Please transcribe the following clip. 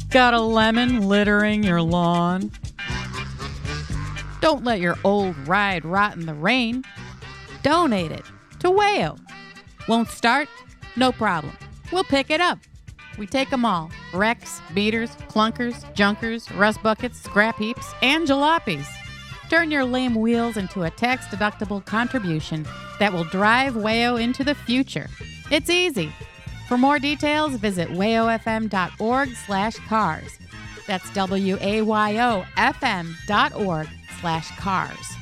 Got a lemon littering your lawn? Don't let your old ride rot in the rain. Donate it to Wayo. Won't start? No problem. We'll pick it up. We take them all. Wrecks, beaters, clunkers, junkers, rust buckets, scrap heaps, and jalopies. Turn your lame wheels into a tax-deductible contribution that will drive Wayo into the future. It's easy. For more details, visit wayofm.org/cars. That's WAYOFM.org/cars.